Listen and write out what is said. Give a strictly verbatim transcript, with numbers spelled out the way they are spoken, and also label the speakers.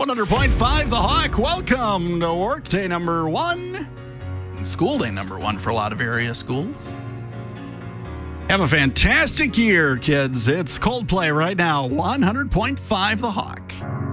Speaker 1: one hundred point five The Hawk. Welcome to workday number one. And school day number one for a lot of area schools. Have a fantastic year, kids. It's Coldplay right now. one hundred point five The Hawk.